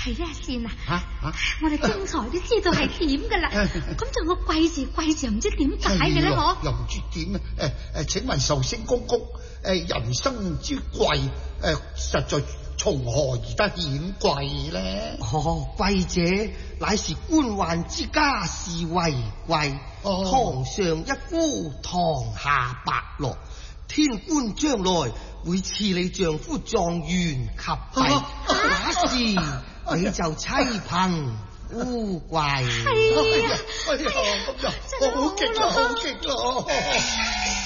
係啊，善啊，我哋剛才都知道係點噶啦，咁就個貴字唔知點解嘅咧，嗬？ 又唔知點啊？請問壽星公公，人生之貴，實在從何而得顯貴咧？ 貴者乃是官宦之家是為貴，堂上一夫，堂下伯樂。天官將來會賜你丈夫狀元及第，那時你就妻憑富貴。 係啊， 咁就好極啦，好極啦！